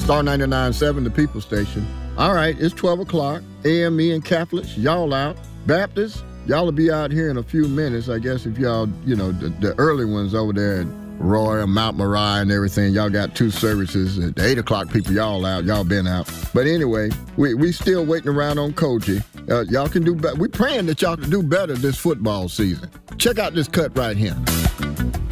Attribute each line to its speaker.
Speaker 1: Star 99.7, the People Station. All right, it's 12 o'clock. AME and Catholics, y'all out. Baptists, y'all will be out here in a few minutes. I guess if y'all, the early ones over there at Roy and Mount Moriah and everything, y'all got 2 services. The 8 o'clock people, y'all out. Y'all been out. But anyway, we still waiting around on Koji. Y'all can do better. We're praying that y'all can do better this football season. Check out this cut right here.